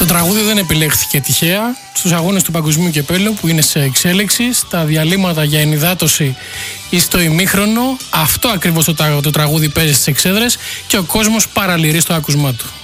Το τραγούδι δεν επιλέχθηκε τυχαία. Στους αγώνες του Παγκοσμίου Κυπέλλου που είναι σε εξέλιξη, στα διαλύματα για ενυδάτωση ή στο ημίχρονο, αυτό ακριβώς το τραγούδι παίζει στις εξέδρες και ο κόσμος παραλυρεί στο άκουσμά του.